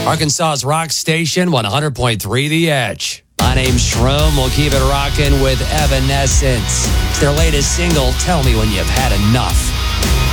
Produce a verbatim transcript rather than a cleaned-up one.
Arkansas's rock station, one hundred point three The Edge. My name's Shroom. We'll keep it rocking with Evanescence. It's their latest single, Tell Me When You've Had Enough.